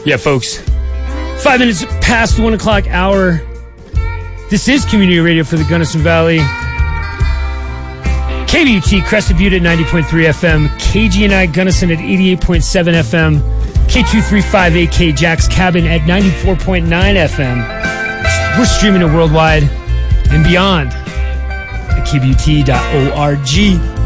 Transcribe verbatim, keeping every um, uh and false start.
Yeah, folks. Five minutes past the one o'clock hour. This is community radio for the Gunnison Valley. K B U T, Crested Butte at ninety point three F M. K G N I, Gunnison at eighty-eight point seven F M. K two thirty-five A K, Jack's Cabin at ninety-four point nine F M. We're streaming it worldwide and beyond at K B U T dot org.